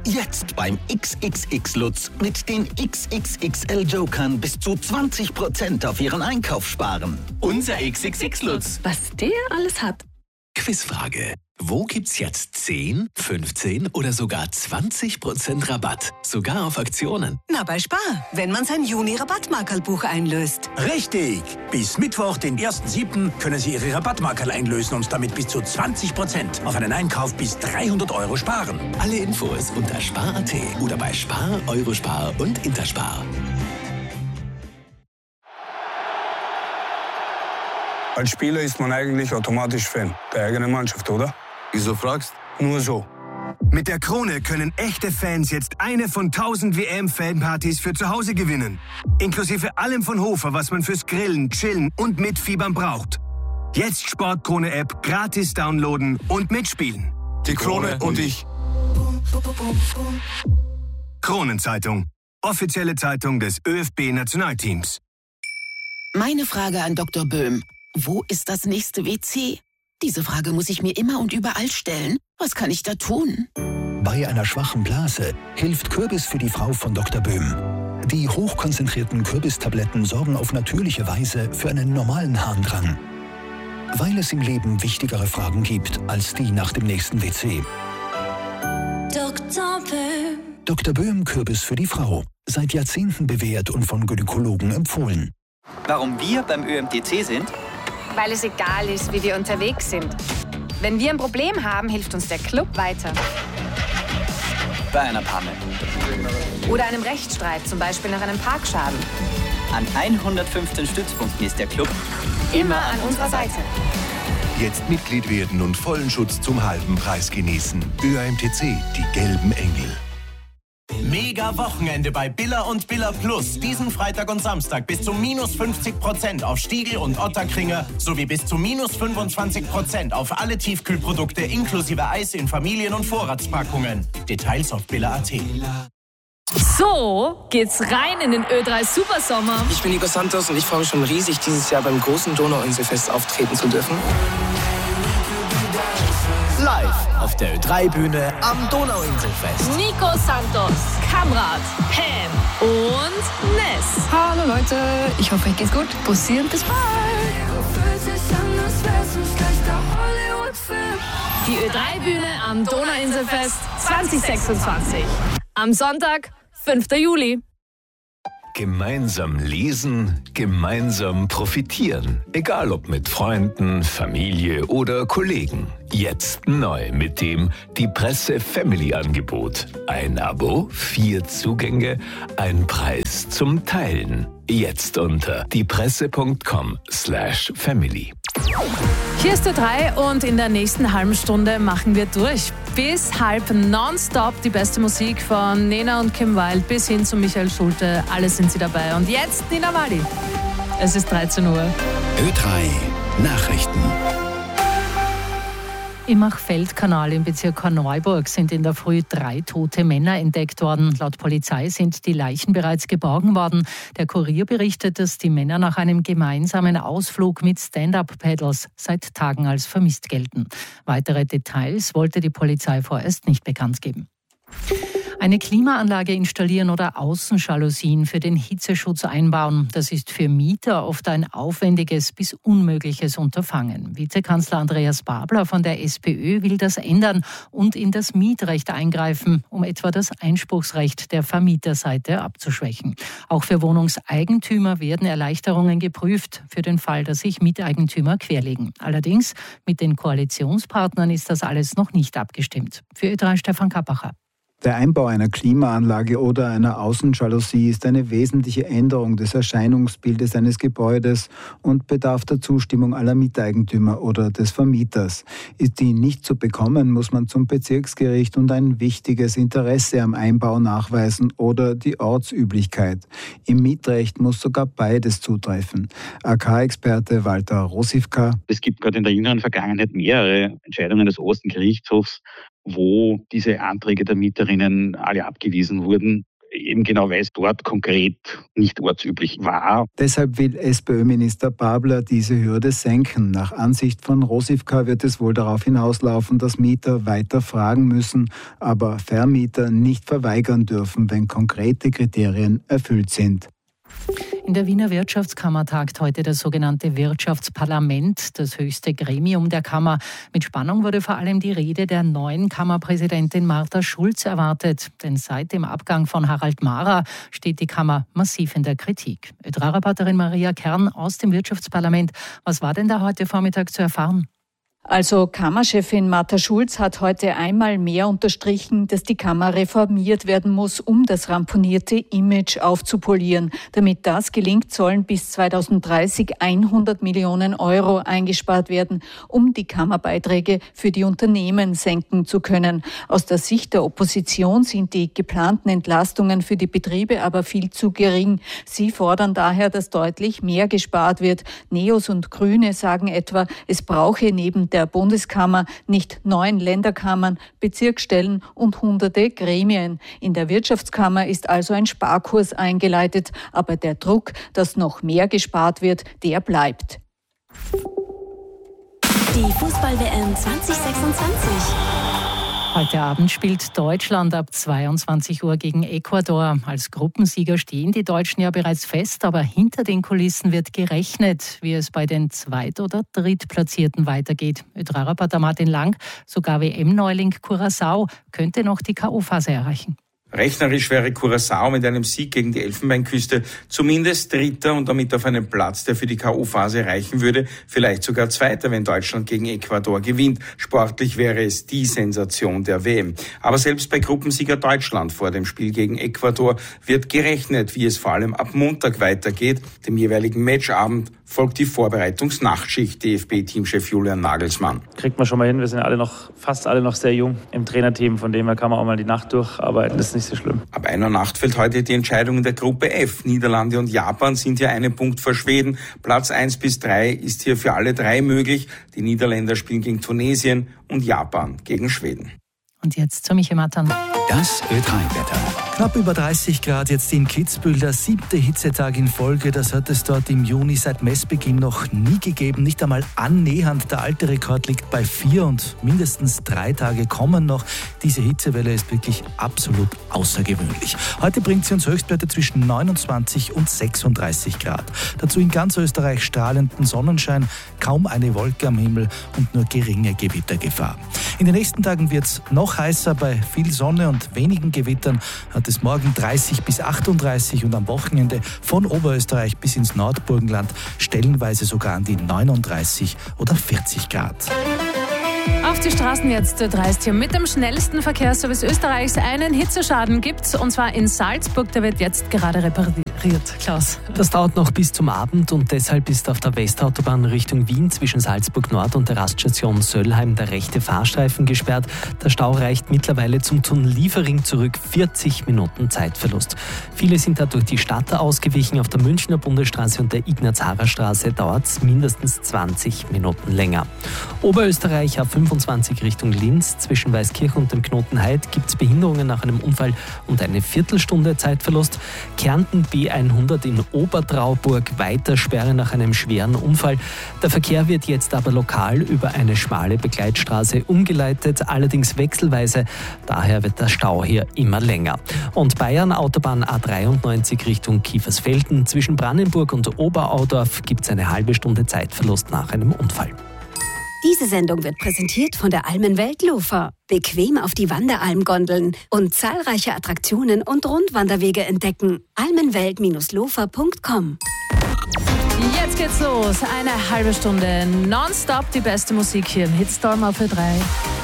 Jetzt beim XXX Lutz mit den XXXL Jokern bis zu 20% auf Ihren Einkauf sparen. Unser XXX Lutz. Was der alles hat. Quizfrage. Wo gibt's jetzt 10, 15 oder sogar 20% Rabatt? Sogar auf Aktionen. Na, bei Spar, wenn man sein Juni-Rabattmarkerlbuch einlöst. Richtig! Bis Mittwoch, den 1.7., können Sie Ihre Rabattmarkerl einlösen und damit bis zu 20% auf einen Einkauf bis 300 € sparen. Alle Infos unter spar.at oder bei Spar, Eurospar und Interspar. Als Spieler ist man eigentlich automatisch Fan der eigenen Mannschaft, oder? Wieso fragst? Nur so. Mit der Krone können echte Fans jetzt eine von 1000 WM-Fanpartys für zu Hause gewinnen. Inklusive allem von Hofer, was man fürs Grillen, Chillen und Mitfiebern braucht. Jetzt Sportkrone-App gratis downloaden und mitspielen. Die Krone und ich. Kronenzeitung. Offizielle Zeitung des ÖFB-Nationalteams. Meine Frage an Dr. Böhm. Wo ist das nächste WC? Diese Frage muss ich mir immer und überall stellen. Was kann ich da tun? Bei einer schwachen Blase hilft Kürbis für die Frau von Dr. Böhm. Die hochkonzentrierten Kürbistabletten sorgen auf natürliche Weise für einen normalen Harndrang. Weil es im Leben wichtigere Fragen gibt als die nach dem nächsten WC. Dr. Böhm. Dr. Böhm Kürbis für die Frau. Seit Jahrzehnten bewährt und von Gynäkologen empfohlen. Warum wir beim ÖMTC sind? Weil es egal ist, wie wir unterwegs sind. Wenn wir ein Problem haben, hilft uns der Club weiter. Bei einer Panne. Oder einem Rechtsstreit, zum Beispiel nach einem Parkschaden. An 115 Stützpunkten ist der Club immer an unserer Seite. Jetzt Mitglied werden und vollen Schutz zum halben Preis genießen. ÖAMTC, die gelben Engel. Mega Wochenende bei Billa und Billa Plus. Diesen Freitag und Samstag bis zu minus 50% auf Stiegl und Otterkringer sowie bis zu minus 25% auf alle Tiefkühlprodukte inklusive Eis in Familien- und Vorratspackungen. Details auf billa.at. So geht's rein in den Ö3 Supersommer. Ich bin Nico Santos und ich freue mich schon riesig, dieses Jahr beim großen Donauinselfest auftreten zu dürfen. Live auf der Ö3-Bühne am Donauinselfest. Nico Santos, Kamrat, Pam und Ness. Hallo Leute, ich hoffe, euch geht's gut. Bussi und bis bald. Die Ö3-Bühne am Donauinselfest 2026. Am Sonntag, 5. Juli. Gemeinsam lesen, gemeinsam profitieren. Egal ob mit Freunden, Familie oder Kollegen. Jetzt neu mit dem Die Presse Family Angebot. Ein Abo, 4 Zugänge, ein Preis zum Teilen. Jetzt unter diepresse.com/family. Hier ist Ö3 und in der nächsten halben Stunde machen wir durch. Bis halb nonstop die beste Musik von Nena und Kim Wilde bis hin zu Michael Schulte. Alle sind sie dabei. Und jetzt Nina Wali. Es ist 13 Uhr. Ö3 Nachrichten. Im Achfeldkanal im Bezirk Korneuburg sind in der Früh 3 tote Männer entdeckt worden. Laut Polizei sind die Leichen bereits geborgen worden. Der Kurier berichtet, dass die Männer nach einem gemeinsamen Ausflug mit Stand-up-Paddles seit Tagen als vermisst gelten. Weitere Details wollte die Polizei vorerst nicht bekannt geben. Eine Klimaanlage installieren oder Außenjalousien für den Hitzeschutz einbauen, das ist für Mieter oft ein aufwendiges bis unmögliches Unterfangen. Vizekanzler Andreas Babler von der SPÖ will das ändern und in das Mietrecht eingreifen, um etwa das Einspruchsrecht der Vermieterseite abzuschwächen. Auch für Wohnungseigentümer werden Erleichterungen geprüft, für den Fall, dass sich Miteigentümer querlegen. Allerdings mit den Koalitionspartnern ist das alles noch nicht abgestimmt. Für Ö3 Stefan Kappacher. Der Einbau einer Klimaanlage oder einer Außenjalousie ist eine wesentliche Änderung des Erscheinungsbildes eines Gebäudes und bedarf der Zustimmung aller Miteigentümer oder des Vermieters. Ist die nicht zu bekommen, muss man zum Bezirksgericht und ein wichtiges Interesse am Einbau nachweisen oder die Ortsüblichkeit. Im Mietrecht muss sogar beides zutreffen. AK-Experte Walter Rosivka. Es gibt gerade in der jüngeren Vergangenheit mehrere Entscheidungen des Obersten Gerichtshofs, wo diese Anträge der Mieterinnen alle abgewiesen wurden. eben genau weiß, dort konkret nicht ortsüblich war. Deshalb will SPÖ-Minister Babler diese Hürde senken. Nach Ansicht von Rosivka wird es wohl darauf hinauslaufen, dass Mieter weiter fragen müssen, aber Vermieter nicht verweigern dürfen, wenn konkrete Kriterien erfüllt sind. In der Wiener Wirtschaftskammer tagt heute das sogenannte Wirtschaftsparlament, das höchste Gremium der Kammer. Mit Spannung wurde vor allem die Rede der neuen Kammerpräsidentin Martha Schulz erwartet. Denn seit dem Abgang von Harald Mahrer steht die Kammer massiv in der Kritik. ÖDRA-Reporterin Maria Kern aus dem Wirtschaftsparlament. Was war denn da heute Vormittag zu erfahren? Also Kammerchefin Martha Schulz hat heute einmal mehr unterstrichen, dass die Kammer reformiert werden muss, um das ramponierte Image aufzupolieren. Damit das gelingt, sollen bis 2030 100 Millionen Euro eingespart werden, um die Kammerbeiträge für die Unternehmen senken zu können. Aus der Sicht der Opposition sind die geplanten Entlastungen für die Betriebe aber viel zu gering. Sie fordern daher, dass deutlich mehr gespart wird. Neos und Grüne sagen etwa, es brauche neben der Bundeskammer nicht 9 Länderkammern, Bezirksstellen und hunderte Gremien. In der Wirtschaftskammer ist also ein Sparkurs eingeleitet, aber der Druck, dass noch mehr gespart wird, der bleibt. Die Fußball-WM 2026. Heute Abend spielt Deutschland ab 22 Uhr gegen Ecuador. Als Gruppensieger stehen die Deutschen ja bereits fest, aber hinter den Kulissen wird gerechnet, wie es bei den Zweit- oder Drittplatzierten weitergeht. ÖDRA-Reporter Martin Lang, sogar WM-Neuling Curaçao könnte noch die K.O.-Phase erreichen. Rechnerisch wäre Curaçao mit einem Sieg gegen die Elfenbeinküste zumindest Dritter und damit auf einen Platz, der für die K.O.-Phase reichen würde, vielleicht sogar Zweiter, wenn Deutschland gegen Ecuador gewinnt. Sportlich wäre es die Sensation der WM. Aber selbst bei Gruppensieger Deutschland vor dem Spiel gegen Ecuador wird gerechnet, wie es vor allem ab Montag weitergeht. Dem jeweiligen Matchabend folgt die Vorbereitungsnachtschicht, DFB-Teamchef Julian Nagelsmann. Kriegt man schon mal hin, wir sind fast alle noch sehr jung im Trainerteam, von dem her kann man auch mal die Nacht durcharbeiten, das ist nicht so schlimm. Ab 1 Uhr Nacht fällt heute die Entscheidung in der Gruppe F. Niederlande und Japan sind hier einen Punkt vor Schweden. Platz 1 bis 3 ist hier für alle 3 möglich. Die Niederländer spielen gegen Tunesien und Japan gegen Schweden. Und jetzt zu Michael Matan. Das Ö3-Wetter. Knapp über 30 Grad jetzt in Kitzbühel, der 7. Hitzetag in Folge. Das hat es dort im Juni seit Messbeginn noch nie gegeben. Nicht einmal annähernd. Der alte Rekord liegt bei 4 und mindestens 3 Tage kommen noch. Diese Hitzewelle ist wirklich absolut außergewöhnlich. Heute bringt sie uns Höchstwerte zwischen 29 und 36 Grad. Dazu in ganz Österreich strahlenden Sonnenschein, kaum eine Wolke am Himmel und nur geringe Gewittergefahr. In den nächsten Tagen wird es noch heißer. Bei viel Sonne und wenigen Gewittern hat es morgen 30 bis 38 und am Wochenende von Oberösterreich bis ins Nordburgenland stellenweise sogar an die 39 oder 40 Grad. Auf die Straßen jetzt dreist hier mit dem schnellsten Verkehrsservice Österreichs. Einen Hitzeschaden gibt's und zwar in Salzburg. Der wird jetzt gerade repariert. Klaus. Das dauert noch bis zum Abend und deshalb ist auf der Westautobahn Richtung Wien zwischen Salzburg Nord und der Raststation Söllheim der rechte Fahrstreifen gesperrt. Der Stau reicht mittlerweile zum Tunnel Liefering zurück. 40 Minuten Zeitverlust. Viele sind da durch die Stadt ausgewichen. Auf der Münchner Bundesstraße und der Ignaz-Harrer-Straße dauert es mindestens 20 Minuten länger. Oberösterreich A25 Richtung Linz zwischen Weißkirch und dem Knoten Heid gibt es Behinderungen nach einem Unfall und eine Viertelstunde Zeitverlust. Kärnten B100 in Obertrauburg weiter Sperre nach einem schweren Unfall. Der Verkehr wird jetzt aber lokal über eine schmale Begleitstraße umgeleitet, allerdings wechselweise. Daher wird der Stau hier immer länger. Und Bayern Autobahn A93 Richtung Kiefersfelden zwischen Brandenburg und Oberaudorf gibt es eine halbe Stunde Zeitverlust nach einem Unfall. Diese Sendung wird präsentiert von der Almenwelt Lofer. Bequem auf die Wanderalmgondeln und zahlreiche Attraktionen und Rundwanderwege entdecken. almenwelt-lofer.com. Jetzt geht's los. Eine halbe Stunde nonstop die beste Musik hier im Hitstorm auf Ö3.